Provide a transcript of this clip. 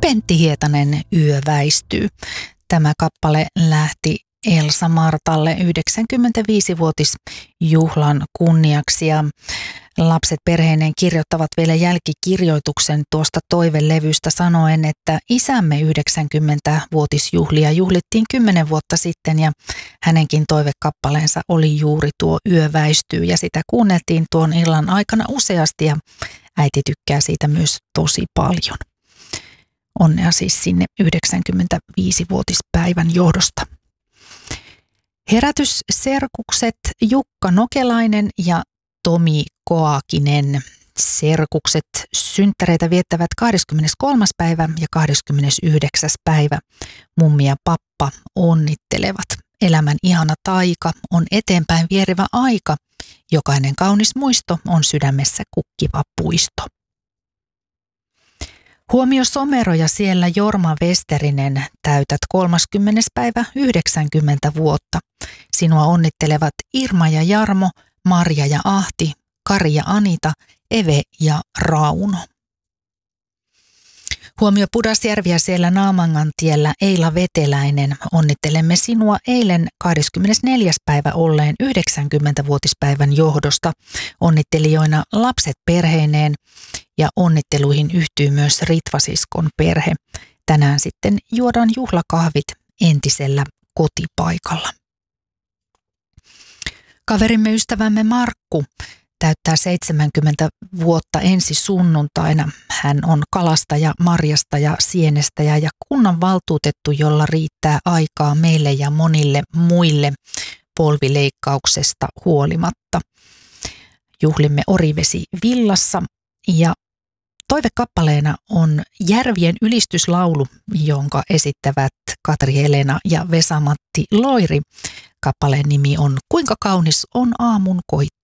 Pentti Hietanen, Yö väistyy. Tämä kappale lähti Elsa Martalle 95-vuotisjuhlan kunniaksi ja lapset perheineen kirjoittavat vielä jälkikirjoituksen tuosta toivelevystä sanoen, että isämme 90-vuotisjuhlia juhlittiin 10 vuotta sitten ja hänenkin toivekappaleensa oli juuri tuo Yö väistyy ja sitä kuunneltiin tuon illan aikana useasti ja äiti tykkää siitä myös tosi paljon. Onnea siis sinne 95-vuotispäivän johdosta. Herätysserkukset Jukka Nokelainen ja Tomi Koakinen. Serkukset synttäreitä viettävät 23. päivä ja 29. päivä. Mummi ja pappa onnittelevat. Elämän ihana taika on eteenpäin vierivä aika. Jokainen kaunis muisto on sydämessä kukkiva puisto. Huomio Somero ja siellä Jorma Westerinen, täytät 30. päivä 90 vuotta. Sinua onnittelevat Irma ja Jarmo, Marja ja Ahti, Kari ja Anita, Eve ja Rauno. Huomio Pudasjärvi ja siellä Naamangantiellä Eila Veteläinen. Onnittelemme sinua eilen 24. päivä olleen 90-vuotispäivän johdosta. Onnittelijoina lapset perheineen ja onnitteluihin yhtyy myös Ritvasiskon perhe. Tänään sitten juodaan juhlakahvit entisellä kotipaikalla. Kaverimme ystävämme Markku täyttää 70 vuotta ensi sunnuntaina. Hän on kalastaja, marjastaja, sienestäjä ja kunnanvaltuutettu, jolla riittää aikaa meille ja monille muille polvileikkauksesta huolimatta. Juhlimme Orivesi villassa ja toivekappaleena on Järvien ylistyslaulu, jonka esittävät Katri Helena ja Vesa-Matti Loiri. Kappaleen nimi on Kuinka kaunis on aamun koitto.